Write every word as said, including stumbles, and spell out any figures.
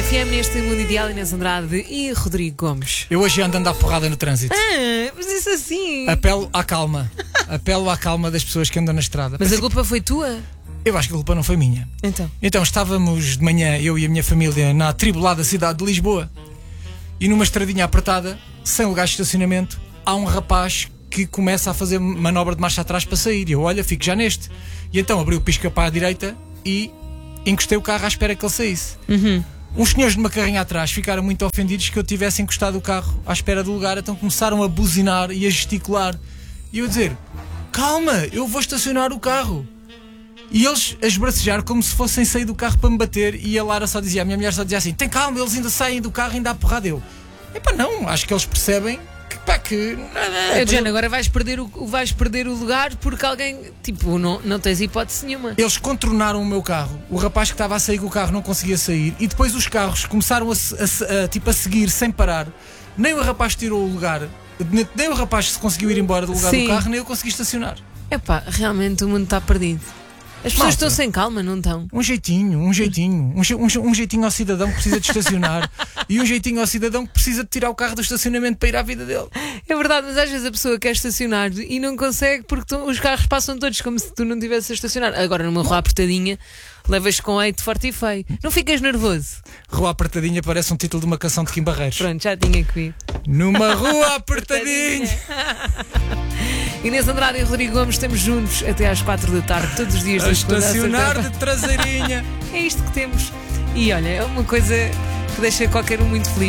F M neste Mundo Ideal, Inês Andrade e Rodrigo Gomes. Eu hoje ando a andar porrada no trânsito. Ah, mas isso assim. Apelo à calma. Apelo à calma das pessoas que andam na estrada. Mas a culpa foi tua? Eu acho que a culpa não foi minha. Então. Então estávamos de manhã, eu e a minha família, na atribulada cidade de Lisboa. E numa estradinha apertada, sem lugar de estacionamento, há um rapaz que começa a fazer manobra de marcha atrás para sair. E eu, olha, fico já neste. E então abri o pisca para a direita e encostei o carro à espera que ele saísse. Uhum. Uns senhores de uma carrinha atrás ficaram muito ofendidos que eu tivesse encostado o carro à espera do lugar, então começaram a buzinar e a gesticular. E eu a dizer, calma, eu vou estacionar o carro. E eles a esbracejar como se fossem sair do carro para me bater. E a Lara só dizia, a minha mulher só dizia assim, tem calma, eles ainda saem do carro e ainda há porrada. Eu, epá não, acho que eles percebem que pá, que É, Jane, agora vais perder, o, vais perder o lugar porque alguém, tipo, não, não tens hipótese nenhuma. Eles contornaram o meu carro. O rapaz que estava a sair com o carro não conseguia sair. E depois os carros começaram a, a, a, tipo, a seguir sem parar. Nem o rapaz tirou o lugar, nem o rapaz se conseguiu ir embora do lugar Sim. do carro, nem eu consegui estacionar. Epá, realmente o mundo está perdido. As pessoas Malta. estão sem calma, não estão? Um jeitinho, um jeitinho, um, je- um, je- um jeitinho ao cidadão que precisa de estacionar e um jeitinho ao cidadão que precisa de tirar o carro do estacionamento para ir à vida dele. É verdade, mas às vezes a pessoa quer estacionar e não consegue porque tu- os carros passam todos como se tu não tivesses a estacionar. Agora numa rua apertadinha, levas com eito forte e feio. Não ficas nervoso? Rua apertadinha parece um título de uma canção de Kim Barreiros. Pronto, já tinha que ir. Numa rua apertadinha. Inês Andrade e Rodrigo Gomes, estamos juntos até às quatro da tarde, todos os dias A da segunda à estacionar sexta. de traseirinha. É isto que temos. E olha, é uma coisa que deixa qualquer um muito feliz.